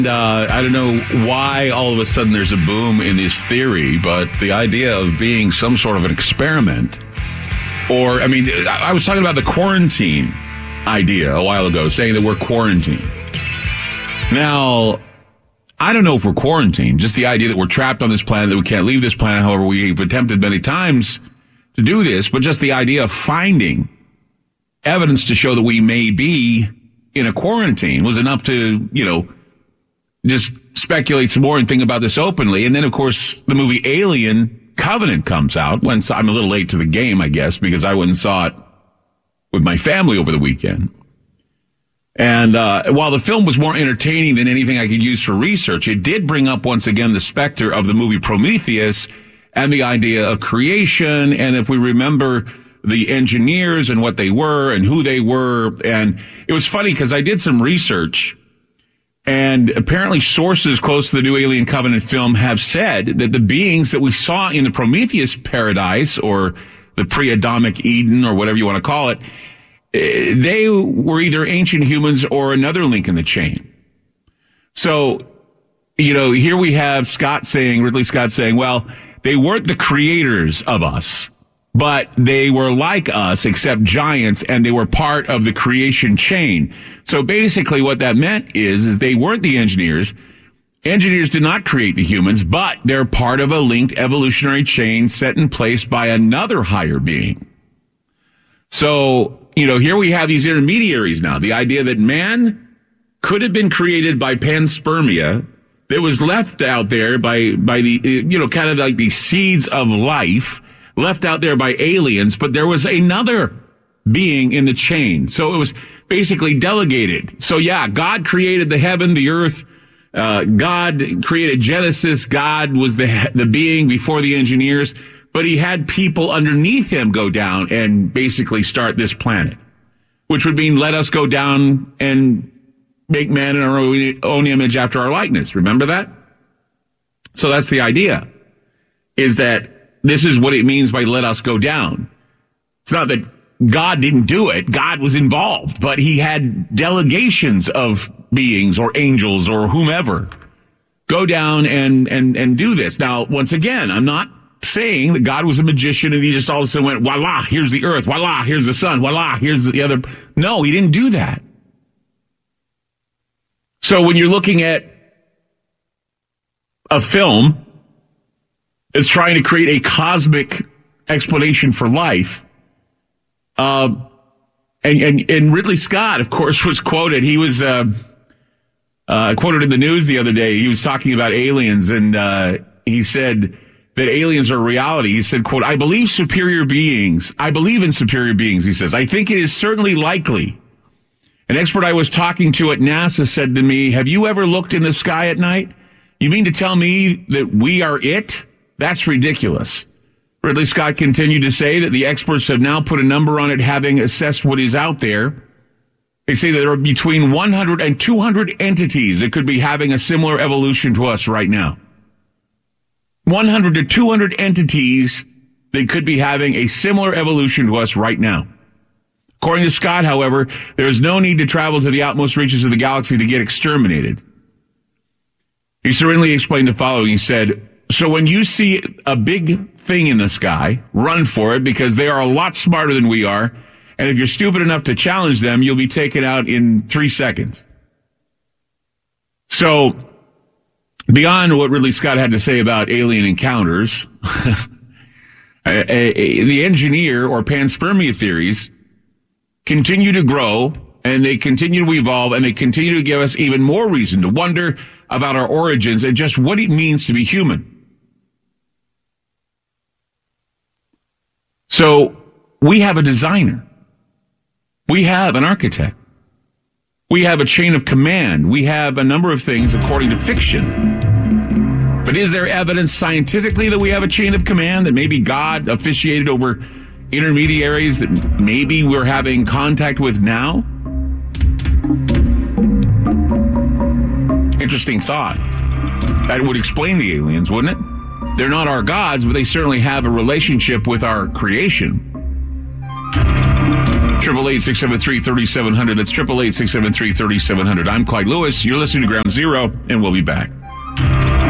I don't know why all of a sudden there's a boom in this theory, but the idea of being some sort of an experiment, or, I mean, I was talking about the quarantine idea a while ago, saying that we're quarantined. Now, I don't know if we're quarantined, just the idea that we're trapped on this planet, that we can't leave this planet. However, we've attempted many times to do this, but just the idea of finding evidence to show that we may be in a quarantine was enough to, just speculate some more and think about this openly. And then, of course, the movie Alien Covenant comes out. I'm a little late to the game, I guess, because I went and saw it with my family over the weekend. And while the film was more entertaining than anything I could use for research, it did bring up once again the specter of the movie Prometheus and the idea of creation. And if we remember the engineers and what they were and who they were, and it was funny because I did some research. And apparently sources close to the new Alien Covenant film have said that the beings that we saw in the Prometheus paradise, or the pre-Adamic Eden, or whatever you want to call it, they were either ancient humans or another link in the chain. So, here we have Ridley Scott saying, well, they weren't the creators of us, but they were like us, except giants, and they were part of the creation chain. So basically what that meant is they weren't the engineers. Engineers did not create the humans, but they're part of a linked evolutionary chain set in place by another higher being. So, here we have these intermediaries now. The idea that man could have been created by panspermia that was left out there by the, kind of like the seeds of life, left out there by aliens, but there was another being in the chain. So it was basically delegated. So yeah, God created the heaven, the earth. God created Genesis. God was the being before the engineers, but he had people underneath him go down and basically start this planet, which would mean let us go down and make man in our own image after our likeness. Remember that? So that's the idea, is that this is what it means by let us go down. It's not that God didn't do it. God was involved, but he had delegations of beings or angels or whomever go down and do this. Now, once again, I'm not saying that God was a magician and he just all of a sudden went, voila, here's the earth, voila, here's the sun, voila, here's the other. No, he didn't do that. So when you're looking at a film that's trying to create a cosmic explanation for life, and Ridley Scott, of course, was quoted. He was quoted in the news the other day. He was talking about aliens, and he said that aliens are reality. He said, quote, I believe in superior beings, he says. I think it is certainly likely. An expert I was talking to at NASA said to me, have you ever looked in the sky at night? You mean to tell me that we are it? That's ridiculous. Ridley Scott continued to say that the experts have now put a number on it, having assessed what is out there. They say that there are between 100 and 200 entities that could be having a similar evolution to us right now. 100 to 200 entities that could be having a similar evolution to us right now. According to Scott, however, there is no need to travel to the outmost reaches of the galaxy to get exterminated. He serenely explained the following. He said, so when you see a big thing in the sky, run for it, because they are a lot smarter than we are. And if you're stupid enough to challenge them, you'll be taken out in 3 seconds. So beyond what Ridley Scott had to say about alien encounters, the engineer or panspermia theories continue to grow, and they continue to evolve, and they continue to give us even more reason to wonder about our origins and just what it means to be human. So we have a designer. We have an architect. We have a chain of command. We have a number of things according to fiction. But is there evidence scientifically that we have a chain of command, that maybe God officiated over intermediaries that maybe we're having contact with now? Interesting thought. That would explain the aliens, wouldn't it? They're not our gods, but they certainly have a relationship with our creation. 888-673-3700. That's 888-673-3700. I'm Clyde Lewis. You're listening to Ground Zero, and we'll be back.